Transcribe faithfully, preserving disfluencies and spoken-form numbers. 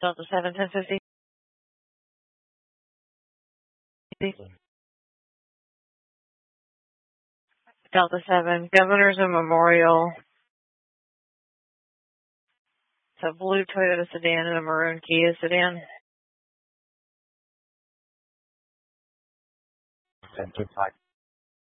Delta seven, ten fifty. Delta seven, Governors and Memorial. It's a blue Toyota sedan and a maroon Kia sedan. ten two five.